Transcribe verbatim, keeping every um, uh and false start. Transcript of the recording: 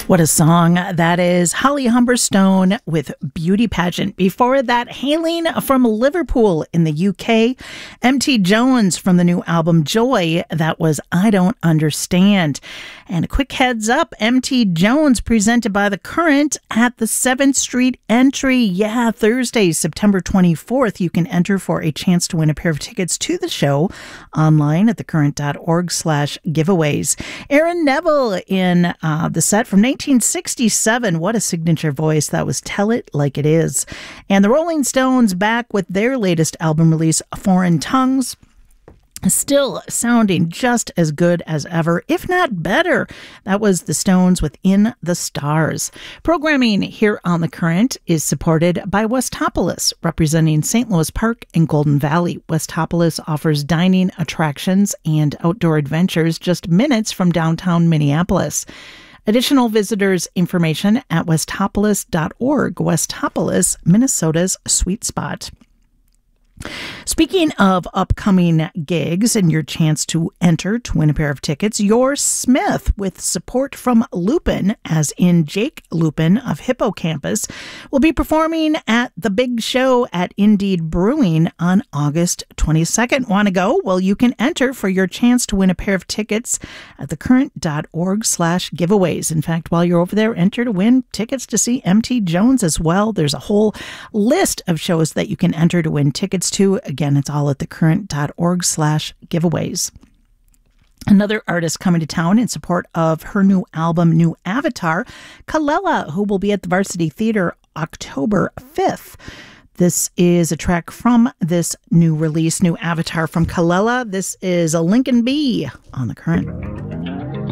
What a song that is. Holly Humberstone with Beauty Pageant. Before that, hailing from Liverpool in the U K, M T Jones from the new album Joy. That was I Don't Understand. And a quick heads up, M T Jones presented by The Current at the seventh Street Entry. Yeah, Thursday, September twenty-fourth. You can enter for a chance to win a pair of tickets to the show online at thecurrent.org slash giveaways. Aaron Neville in uh, the set from nineteen sixty-seven. What a signature voice. That was Tell It Like It Is. And the Rolling Stones back with their latest album release, Foreign Tongues. Still sounding just as good as ever, if not better. That was the Stones with In the Stars. Programming here on The Current is supported by Westopolis, representing Saint Louis Park and Golden Valley. Westopolis offers dining, attractions, and outdoor adventures just minutes from downtown Minneapolis. Additional visitors information at westopolis dot org. Westopolis, Minnesota's sweet spot. Speaking of upcoming gigs and your chance to enter to win a pair of tickets, Your Smith, with support from Lupin, as in Jake Lupin of Hippocampus, will be performing at The Big Show at Indeed Brewing on August twenty-second. Want to go? Well, you can enter for your chance to win a pair of tickets at thecurrent.org slash giveaways. In fact, while you're over there, enter to win tickets to see M T Jones as well. There's a whole list of shows that you can enter to win tickets to. Again, it's all at thecurrent.org slash giveaways. Another artist coming to town in support of her new album, New Avatar, Kalela, who will be at the Varsity Theater October fifth. This is a track from this new release, New Avatar from Kalela. This is a Lincoln Bee on The Current.